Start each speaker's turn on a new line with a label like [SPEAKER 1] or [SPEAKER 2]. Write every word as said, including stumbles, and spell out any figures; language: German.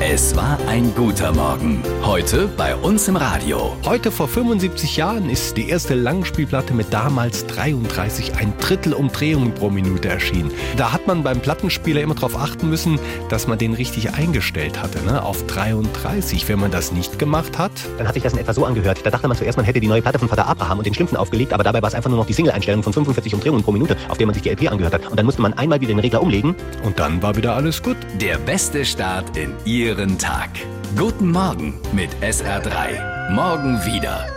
[SPEAKER 1] Es war ein guter Morgen. Heute bei uns im Radio.
[SPEAKER 2] Heute vor fünfundsiebzig Jahren ist die erste Langspielplatte mit damals dreiunddreißig ein Drittel Umdrehungen pro Minute erschienen. Da hat man beim Plattenspieler immer darauf achten müssen, dass man den richtig eingestellt hatte, ne? Auf dreiunddreißig. Wenn man das nicht gemacht hat,
[SPEAKER 3] dann hat sich das in etwa so angehört. Da dachte man zuerst, man hätte die neue Platte von Vater Abraham und den Schlümpfen aufgelegt, aber dabei war es einfach nur noch die Single-Einstellung von fünfundvierzig Umdrehungen pro Minute, auf der man sich die L P angehört hat. Und dann musste man einmal wieder den Regler umlegen.
[SPEAKER 2] Und dann war wieder alles gut.
[SPEAKER 1] Der beste Start in Ihren Tag. Guten Morgen mit S R drei. Morgen wieder.